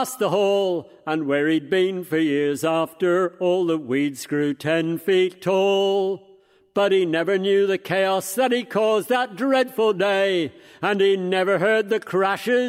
past the hall, and where he'd been for years after all the weeds grew 10 feet tall. But he never knew the chaos that he caused that dreadful day, and he never heard the crashes